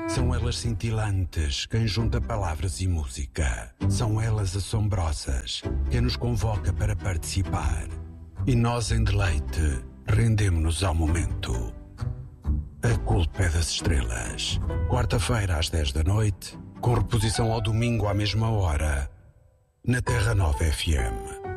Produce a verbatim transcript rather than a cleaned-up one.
São elas cintilantes quem junta palavras e música. São elas assombrosas quem nos convoca para participar. E nós, em deleite, rendemo-nos ao momento. A culpa é das estrelas. Quarta-feira às dez da noite, com reposição ao domingo à mesma hora, na Terra Nova F M.